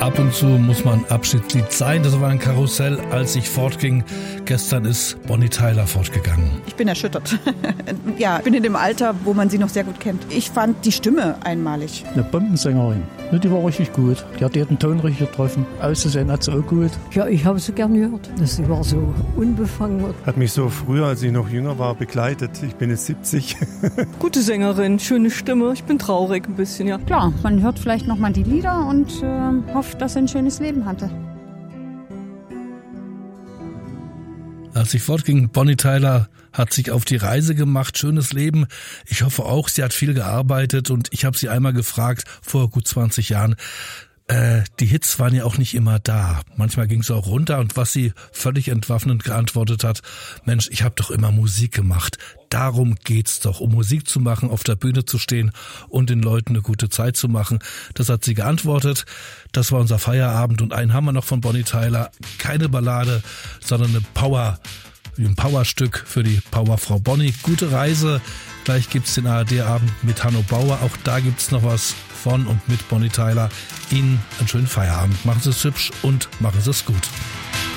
Ab und zu muss man Abschiedslied sein. Das war ein Karussell, als ich fortging. Gestern ist Bonnie Tyler fortgegangen. Ich bin erschüttert. Ja, ich bin in dem Alter, wo man sie noch sehr gut kennt. Ich fand die Stimme einmalig. Eine Bombensängerin. Die war richtig gut. Die hat den Ton richtig getroffen. Auszusehen hat sie auch gut. Ja, ich habe sie gern gehört. Sie war so unbefangen. Hat mich so früher, als ich noch jünger war, begleitet. Ich bin jetzt 70. Gute Sängerin, schöne Stimme. Ich bin traurig ein bisschen, ja. Klar, man hört vielleicht nochmal die Lieder und hofft, dass er ein schönes Leben hatte. Als ich fortging, Bonnie Tyler hat sich auf die Reise gemacht, schönes Leben. Ich hoffe auch, sie hat viel gearbeitet und ich habe sie einmal gefragt, vor gut 20 Jahren, die Hits waren ja auch nicht immer da. Manchmal ging es auch runter und was sie völlig entwaffnend geantwortet hat, Mensch, ich habe doch immer Musik gemacht. Darum geht's doch, um Musik zu machen, auf der Bühne zu stehen und den Leuten eine gute Zeit zu machen. Das hat sie geantwortet. Das war unser Feierabend und einen haben wir noch von Bonnie Tyler. Keine Ballade, sondern ein Powerstück für die Powerfrau Bonnie. Gute Reise. Gleich gibt's den ARD-Abend mit Hanno Bauer. Auch da gibt's noch was von und mit Bonnie Tyler. Ihnen einen schönen Feierabend. Machen Sie es hübsch und machen Sie es gut.